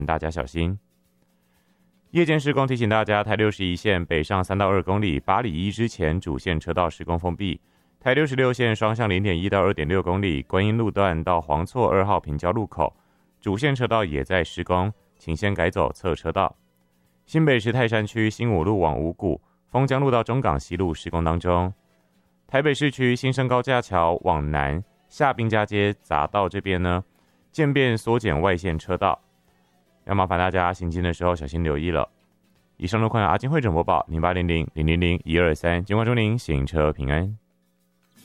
大家小心。夜间施工提醒大家，台61线北上3到2公里8里1之前主线车道施工封闭，台66线双向0.1到2.6公里观音路段到黄错2号平交路口主线车道也在施工，请先改走侧车道。新北市泰山区新武路往五股丰江路到中港西路施工当中。台北市区新生高架桥往南下滨家街匝道这边呢，渐变缩减外线车道，要麻烦大家行进的时候小心留意了。以上路况由阿金会诊播报0800000123，尽管祝您行车平安。